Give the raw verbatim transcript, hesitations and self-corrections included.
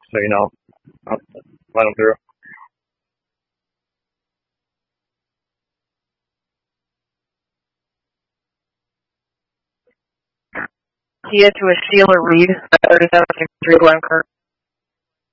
So, you know, I'll let them through. Kia to a Sheila Reed, thirty-seven Glen Kirk.